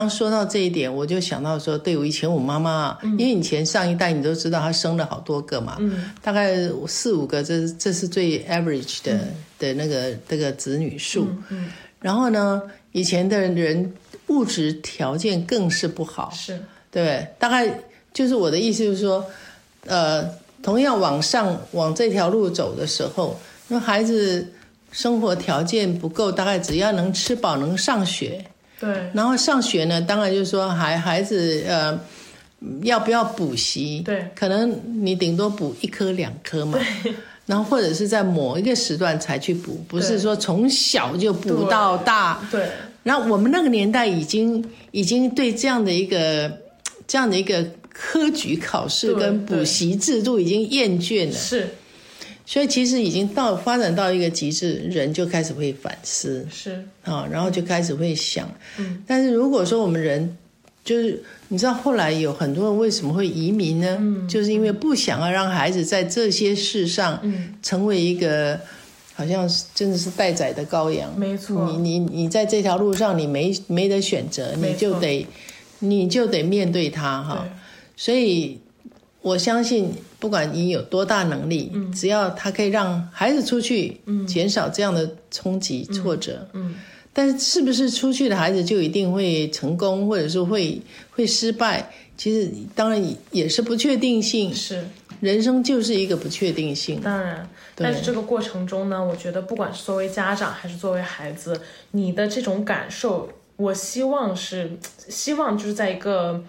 说到这一点，我就想到说，对，我以前我妈妈，因为以前上一代你都知道，她生了好多个嘛，大概4、5个，这是最 average 的那个子女数。然后呢，以前的人物质条件更是不好， 是， 对，大概就是我的意思就是说，同样往这条路走的时候，因为孩子生活条件不够，大概只要能吃饱，能上学。 对， 然后上学呢，当然就是说孩子要不要补习？ 对， 可能你顶多补1科2科嘛，然后或者是在某一个时段才去补，不是说从小就补到大。 对， 然后我们那个年代已经对这样的一个科举考试跟补习制度已经厌倦了。 是。 所以其实已经发展到一个极致，人就开始会反思， 是啊，然后就开始会想。但是如果说我们人就是你知道后来有很多人为什么会移民呢？就是因为不想要让孩子在这些事上成为一个好像真的是待宰的羔羊。 没错， 你在这条路上你没得选择，你就得面对它哈。所以我相信不管你有多大能力，只要他可以让孩子出去，减少这样的冲击挫折，但是不是出去的孩子就一定会成功，或者说会失败？其实当然也是不确定性， 是人生就是一个不确定性。 当然，但是这个过程中呢，我觉得不管是作为家长还是作为孩子，你的这种感受，我希望就是在一个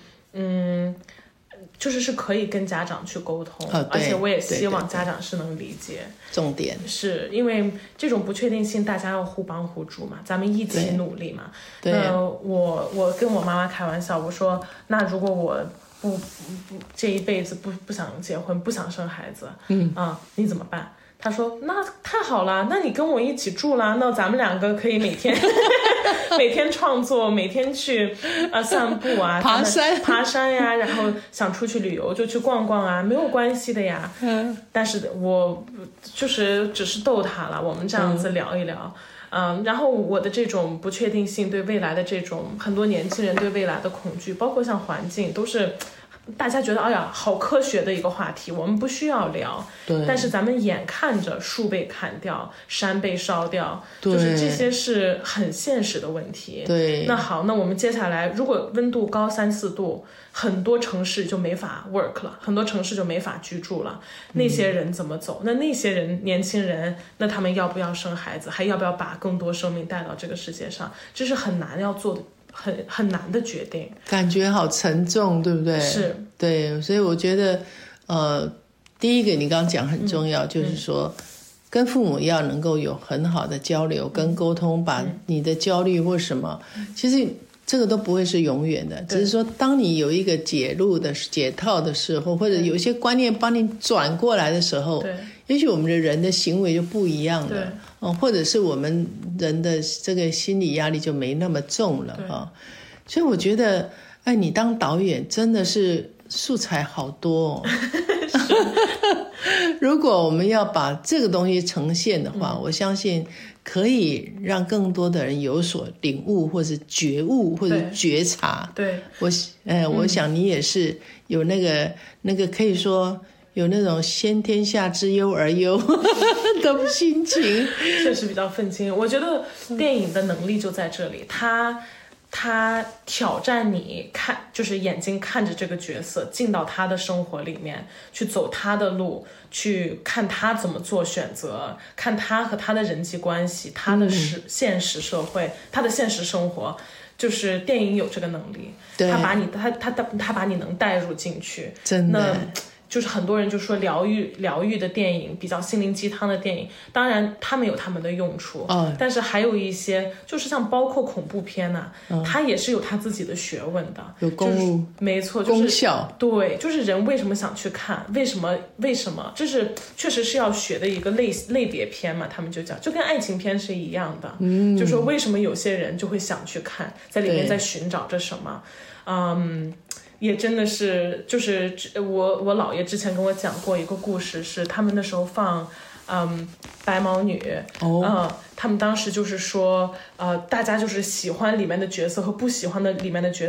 就是可以跟家长去沟通，而且我也希望家长是能理解。 重点是因为这种不确定性，大家要互帮互助嘛，咱们一起努力嘛。 对， 我跟我妈妈开玩笑，我说那如果我不这一辈子不想结婚，不想生孩子，你怎么办？他说那太好了，那你跟我一起住啦，那咱们2个可以每天创作，每天去散步啊，爬山呀，然后想出去旅游就去逛逛啊，没有关系的呀。但是我就是只是逗他了，我们这样子聊一聊。然后我的这种不确定性，对未来的这种很多年轻人对未来的恐惧，包括像环境，都是大家觉得哎呀好科学的一个话题，我们不需要聊。 对， 但是咱们眼看着树被砍掉，山被烧掉，就是这些是很现实的问题。 对， 那好，那我们接下来如果温度高3、4度，很多城市就没法 work 了，很多城市就没法居住了。那些人怎么走？那些人年轻人，那他们要不要生孩子，还要不要把更多生命带到这个世界上？这是很难要做的。很难的决定， 感觉好沉重，对不对？ 是， 对，所以我觉得，第一个你刚刚讲很重要，就是说，跟父母要能够有很好的交流跟沟通，把你的焦虑或什么，其实这个都不会是永远的，只是说，当你有一个解套的时候，或者有一些观念帮你转过来的时候，也许我们的人的行为就不一样了。或者是我们人的这个心理压力就没那么重了所以我觉得，哎，你当导演真的是素材好多如果我们要把这个东西呈现的话，我相信可以让更多的人有所领悟，或者觉悟，或者觉察。 对， 我想你也是有那个可以说。有那种先天下之忧而忧的心情， 确实比较愤青。我觉得电影的能力就在这里，他挑战你看，就是眼睛看着这个角色，进到他的生活里面，去走他的路，去看他怎么做选择，看他和他的人际关系，他的现实社会，他的现实生活。就是电影有这个能力，他把你能带入进去， 真的。 就是很多人就说疗愈的电影，比较心灵鸡汤的电影，当然他们有他们的用处，但是还有一些就是像包括恐怖片它也是有他自己的学问的， 有没错，就是功效。对， 就是人为什么想去看，为什么，这是确实是要学的一个类别片嘛，他们就讲，就跟爱情片是一样的，就说为什么有些人就会想去看，在里面在寻找着什么，也真的是，就是我姥爷之前跟我讲过一个故事，是他们那时候放白毛女，他们当时就是说大家就是喜欢里面的角色和不喜欢的里面的角色